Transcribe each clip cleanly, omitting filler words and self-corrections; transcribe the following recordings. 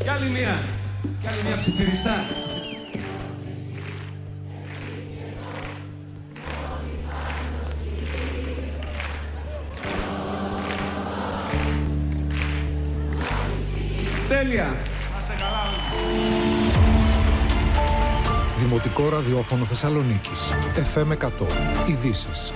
Κι άλλη μία ψιθυριστά. Τέλεια. Άστε καλά. Δημοτικό ραδιόφωνο Θεσσαλονίκης. FM 100. Ειδήσεις.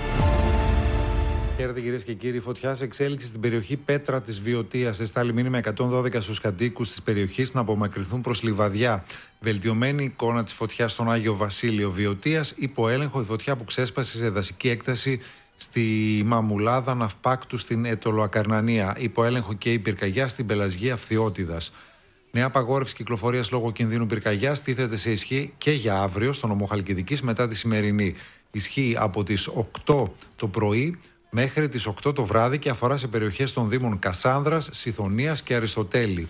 Χαίρετε κυρίες και κύριοι. Φωτιά σε εξέλιξη στην περιοχή Πέτρα της Βιωτίας. Εστάλει μήνυμα 112 στους κατοίκους της περιοχής να απομακρυνθούν προς Λιβαδιά. Βελτιωμένη εικόνα της φωτιάς στον Άγιο Βασίλειο Βιωτίας. Υπό έλεγχο η φωτιά που ξέσπασε σε δασική έκταση στη Μαμουλάδα Ναυπάκτου στην Αιτωλοακαρνανία. Υπό έλεγχο και η πυρκαγιά στην Πελασγία Φθιώτιδας. Νέα απαγόρευση κυκλοφορίας λόγω κινδύνου πυρκαγιάς τίθεται σε ισχύ και για αύριο στο νομό Χαλκιδικής μετά τη σημερινή. Ισχύει από τις 8 το πρωί μέχρι τις 8 το βράδυ και αφορά σε περιοχές των Δήμων Κασάνδρας, Σιθωνίας και Αριστοτέλη.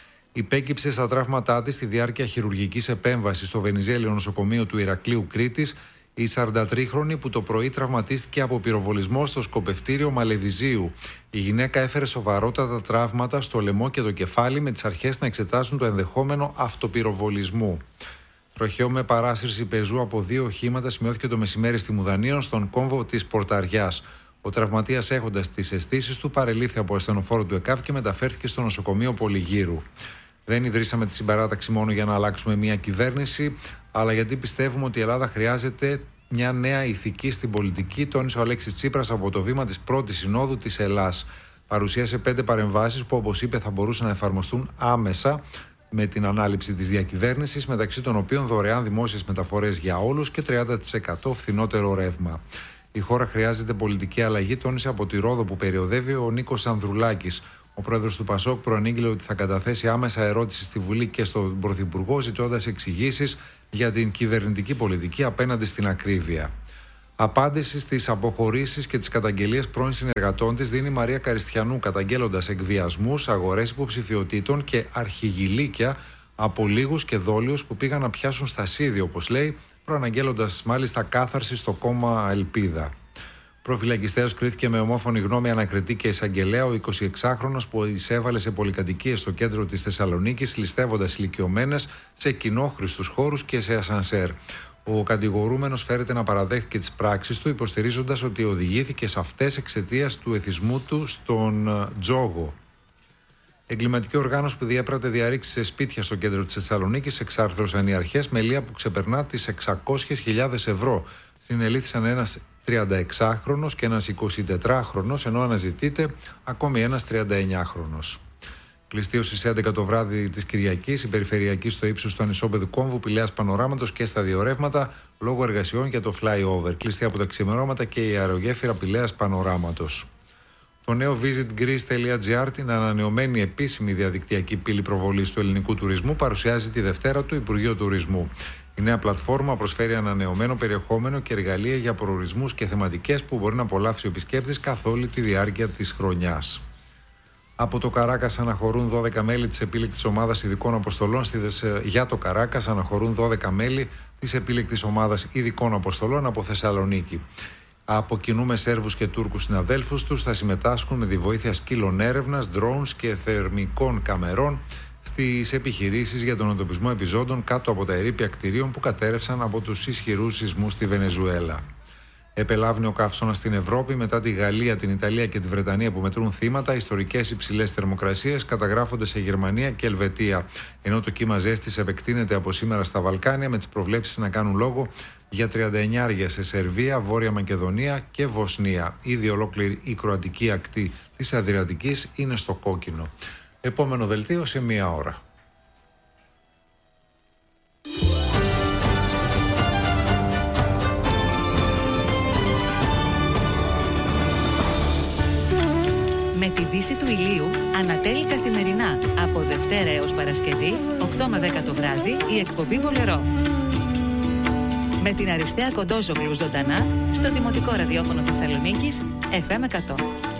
Υπέκυψε στα τραύματά της στη διάρκεια χειρουργικής επέμβασης στο Βενιζέλιο νοσοκομείο του Ηρακλείου Κρήτης η 43χρονη που το πρωί τραυματίστηκε από πυροβολισμό στο σκοπευτήριο Μαλεβιζίου. Η γυναίκα έφερε σοβαρότατα τραύματα στο λαιμό και το κεφάλι, με τις αρχές να εξετάσουν το ενδεχόμενο αυτοπυροβολισμού. Τροχαίο με παράσυρση πεζού από 2 οχήματα σημειώθηκε το μεσημέρι στη Μουδανίων στον κόμβο της Πορταριάς. Ο τραυματίας, έχοντας τις αισθήσεις του, παρελήφθη από ασθενοφόρο του ΕΚΑΒ και μεταφέρθηκε στο νοσοκομείο Πολυγύρου. Δεν ιδρύσαμε τη συμπαράταξη μόνο για να αλλάξουμε μια κυβέρνηση, αλλά γιατί πιστεύουμε ότι η Ελλάδα χρειάζεται μια νέα ηθική στην πολιτική, τόνισε ο Αλέξης Τσίπρας από το βήμα της πρώτης συνόδου της Ελλάς. Παρουσίασε 5 παρεμβάσεις που, όπως είπε, θα μπορούσαν να εφαρμοστούν άμεσα με την ανάληψη της διακυβέρνησης, μεταξύ των οποίων δωρεάν δημόσιες μεταφορές για όλους και 30% φθηνότερο ρεύμα. Η χώρα χρειάζεται πολιτική αλλαγή, τόνισε από τη Ρόδο που περιοδεύει ο Νίκος Ανδρουλάκης. Ο πρόεδρος του ΠΑΣΟΚ προανήγγειλε ότι θα καταθέσει άμεσα ερώτηση στη Βουλή και στον Πρωθυπουργό, ζητώντας εξηγήσεις για την κυβερνητική πολιτική απέναντι στην ακρίβεια. Απάντηση στις αποχωρήσεις και τις καταγγελίες πρώην συνεργατών της δίνει η Μαρία Καριστιανού, καταγγέλλοντας εκβιασμούς, αγορές υποψηφιωτήτων και αρχιγυλίκια από λίγους και δόλιους που πήγαν να πιάσουν στασίδι, όπως λέει, προαναγγέλλοντας μάλιστα κάθαρση στο κόμμα Ελπίδα. Προφυλακιστέως κρίθηκε με ομόφωνη γνώμη ανακριτή και εισαγγελέα ο 26χρονος που εισέβαλε σε πολυκατοικίες στο κέντρο της Θεσσαλονίκης, ληστεύοντας ηλικιωμένες σε κοινόχρηστους χώρους και σε ασανσέρ. Ο κατηγορούμενος φέρεται να παραδέχθηκε τις πράξεις του, υποστηρίζοντας ότι οδηγήθηκε σε αυτές εξαιτίας του εθισμού του στον τζόγο. Εγκληματική οργάνωση που διέπρατε διαρρήξεις σε σπίτια στο κέντρο της Θεσσαλονίκης εξάρθρωσαν οι αρχές με λία που ξεπερνά τις 600.000 ευρώ. Συνελήφθησαν ένας 36χρονος και ένας 24χρονος, ενώ αναζητείται ακόμη ένας 39χρονος. Κλειστή ως στις 11 το βράδυ της Κυριακής, η περιφερειακή στο ύψος του ανισόπεδου κόμβου Πηλαίας Πανοράματος και στα δύο ρεύματα λόγω εργασιών για το flyover. Κλειστή από τα ξημερώματα και η αερογέφυρα Πηλαίας Πανοράματος. Το νέο visitgreece.gr, την ανανεωμένη επίσημη διαδικτυακή πύλη προβολής του ελληνικού τουρισμού, παρουσιάζει τη Δευτέρα του Υπουργείο Τουρισμού. Η νέα πλατφόρμα προσφέρει ανανεωμένο περιεχόμενο και εργαλεία για προορισμούς και θεματικές που μπορεί να απολαύσει ο επισκέπτης καθ' όλη τη διάρκεια της χρονιάς. Από το Καράκας αναχωρούν 12 μέλη της επίλεκτης ομάδας ειδικών αποστολών. Για το Καράκας αναχωρούν 12 μέλη της επίλεκτης ομάδας ειδικών αποστολών από Θεσσαλονίκη. Από κοινού με Σέρβους και Τούρκους συναδέλφους τους θα συμμετάσχουν με τη βοήθεια σκύλων έρευνας, drones και θερμικών καμερών στις επιχειρήσεις για τον εντοπισμό επιζώντων κάτω από τα ερείπια κτηρίων που κατέρευσαν από τους ισχυρούς σεισμούς στη Βενεζουέλα. Επελάβνει ο καύσωνας στην Ευρώπη μετά τη Γαλλία, την Ιταλία και τη Βρετανία που μετρούν θύματα. Ιστορικές υψηλές θερμοκρασίες καταγράφονται σε Γερμανία και Ελβετία. Ενώ το κύμα ζέστης επεκτείνεται από σήμερα στα Βαλκάνια, με τις προβλέψεις να κάνουν λόγο για 39 σε Σερβία, Βόρεια Μακεδονία και Βοσνία. Ήδη ολόκληρη η κροατική ακτή της Αδριατικής είναι στο κόκκινο. Επόμενο δελτίο σε 1 ώρα. Με τη δύση του ηλίου ανατέλει καθημερινά από Δευτέρα έως Παρασκευή, 8 με 10 το βράδυ, η εκπομπή Βολερό. Με την Αριστεία Κοντόζογλου ζωντανά στο Δημοτικό Ραδιόφωνο Θεσσαλονίκης, FM 100.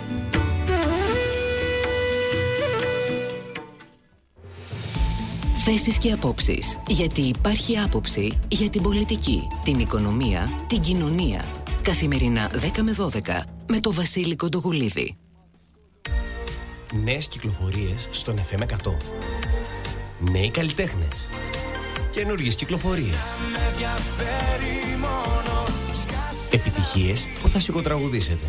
Θέσεις και απόψεις. Γιατί υπάρχει άποψη για την πολιτική, την οικονομία, την κοινωνία. Καθημερινά 10 με 12 με το Βασίλη Κοντογουλίδη. Νέες κυκλοφορίες στον FM 100. Νέοι καλλιτέχνες. Καινούργιες κυκλοφορίες. Επιτυχίες που θα σιγοτραγουδήσετε.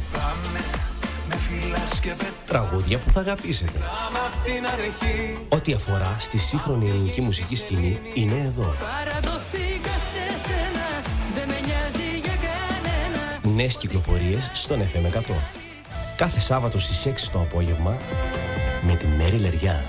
Τραγούδια που θα αγαπήσετε. Ό,τι αφορά στη σύγχρονη ελληνική μουσική σκηνή είναι εδώ. Νέες κυκλοφορίες στον FM 100. Κάθε Σάββατο στις 6 το απόγευμα με τη Μέρη Λεριά.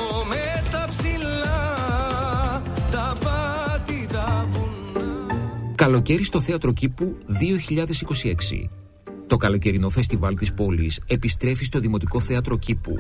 Καλοκαίρι στο Θέατρο Κήπου 2026. Το καλοκαιρινό φεστιβάλ της πόλης επιστρέφει στο Δημοτικό Θέατρο Κήπου.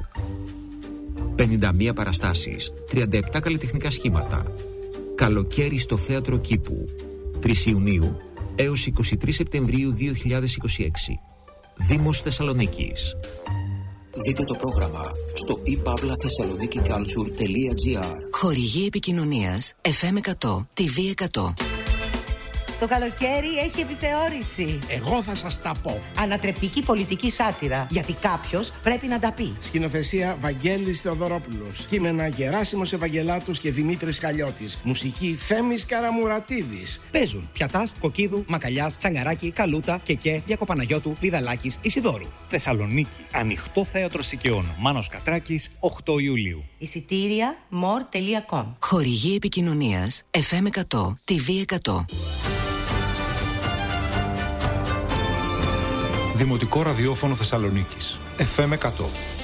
51 παραστάσεις, 37 καλλιτεχνικά σχήματα. Καλοκαίρι στο Θέατρο Κήπου. 3 Ιουνίου έως 23 Σεπτεμβρίου 2026. Δήμος Θεσσαλονίκης. Δείτε το πρόγραμμα στο ipavlathessaloniki.culture.gr. Χορηγή επικοινωνίας FM 100, TV 100. Το καλοκαίρι έχει επιθεώρηση. Εγώ θα σας τα πω. Ανατρεπτική πολιτική σάτυρα. Γιατί κάποιος πρέπει να τα πει. Σκηνοθεσία Βαγγέλης Θεοδωρόπουλος. Κείμενα Γεράσιμος Ευαγγελάτους και Δημήτρης Χαλιώτης. Μουσική Θέμης Καραμουρατίδης. Παίζουν Πιατάς, Κοκκίδου, Μακαλιάς, Τσαγκαράκη, Καλούτα, Κεκέ, Διακοπαναγιώτου, Πηδαλάκης, Ισιδώρου. Θεσσαλονίκη. Ανοιχτό θέατρο Σικαιών. Μάνος Κατράκης, 8 Ιουλίου. Εισιτήρια more.com. Χορηγή επικοινωνίας FM 100, TV 100. Δημοτικό ραδιόφωνο Θεσσαλονίκης. FM 100.